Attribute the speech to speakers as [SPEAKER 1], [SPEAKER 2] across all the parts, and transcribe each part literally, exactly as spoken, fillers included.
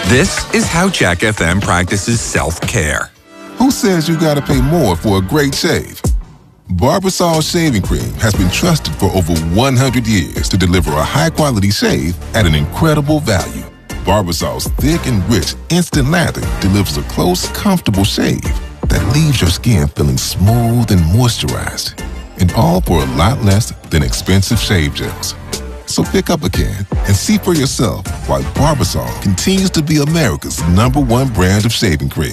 [SPEAKER 1] This is how Jack F M practices self-care.
[SPEAKER 2] Who says you gotta pay more for a great shave? Barbasol Shaving Cream has been trusted for over one hundred years to deliver a high-quality shave at an incredible value. Barbasol's thick and rich instant lather delivers a close, comfortable shave that leaves your skin feeling smooth and moisturized. And all for a lot less than expensive shave gels. So pick up a can and see for yourself why Barbasol continues to be America's number one brand of shaving cream.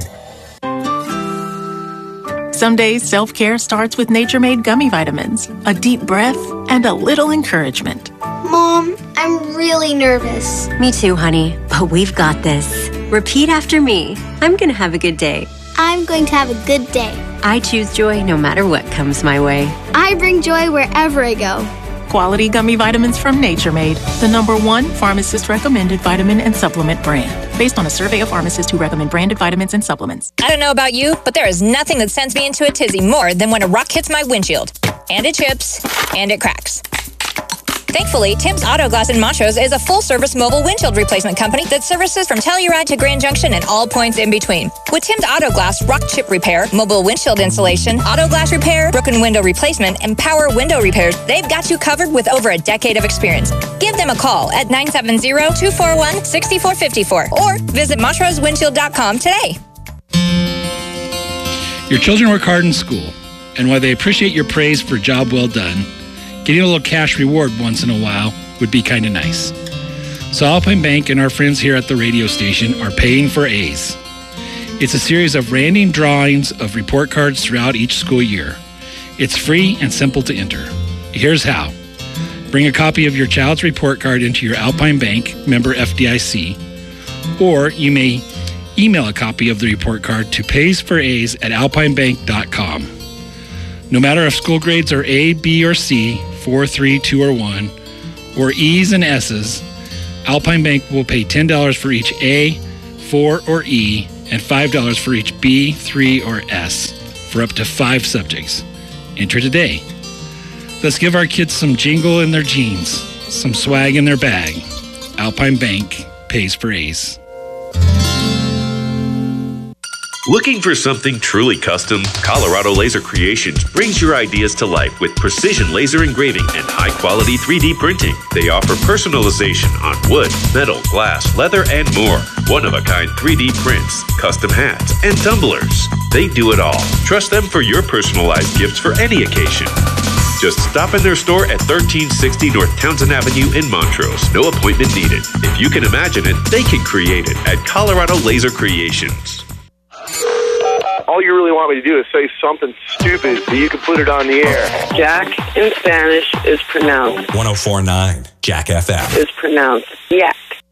[SPEAKER 3] Some days, self-care starts with Nature-Made gummy vitamins, a deep breath, and a little encouragement.
[SPEAKER 4] Mom, I'm really nervous.
[SPEAKER 5] Me too, honey, but we've got this. Repeat after me. I'm going to have a good day.
[SPEAKER 4] I'm going to have a good day.
[SPEAKER 5] I choose joy no matter what comes my way.
[SPEAKER 4] I bring joy wherever I go.
[SPEAKER 3] Quality gummy vitamins from Nature Made, the number one pharmacist-recommended vitamin and supplement brand, based on a survey of pharmacists who recommend branded vitamins and supplements.
[SPEAKER 6] I don't know about you, but there is nothing that sends me into a tizzy more than when a rock hits my windshield. And it chips, and it cracks. Thankfully, Tim's Auto Glass in Montrose is a full-service mobile windshield replacement company that services from Telluride to Grand Junction and all points in between. With Tim's Auto Glass, rock chip repair, mobile windshield installation, auto glass repair, broken window replacement, and power window repairs, they've got you covered with over a decade of experience. Give them a call at nine seven zero, two four one, six four five four or visit montrose windshield dot com today.
[SPEAKER 7] Your children work hard in school, and while they appreciate your praise for a job well done, getting a little cash reward once in a while would be kind of nice. So Alpine Bank and our friends here at the radio station are paying for A's. It's a series of random drawings of report cards throughout each school year. It's free and simple to enter. Here's how. Bring a copy of your child's report card into your Alpine Bank, member F D I C, or you may email a copy of the report card to pays for A's at alpine bank dot com. No matter if school grades are A, B, or C, four, three, two, or one, or E's and S's, Alpine Bank will pay ten dollars for each A, four, or E, and five dollars for each B, three, or S for up to five subjects. Enter today. Let's give our kids some jingle in their jeans, some swag in their bag. Alpine Bank pays for A's.
[SPEAKER 8] Looking for something truly custom? Colorado Laser Creations brings your ideas to life with precision laser engraving and high-quality three D printing. They offer personalization on wood, metal, glass, leather, and more. One-of-a-kind three D prints, custom hats, and tumblers. They do it all. Trust them for your personalized gifts for any occasion. Just stop in their store at thirteen sixty North Townsend Avenue in Montrose. No appointment needed. If you can imagine it, they can create it at Colorado Laser Creations.
[SPEAKER 9] All you really want me to do is say something stupid so you can put it on the air.
[SPEAKER 10] Jack in Spanish is pronounced.
[SPEAKER 1] ten forty-nine Jack F M.
[SPEAKER 10] Is pronounced Yak.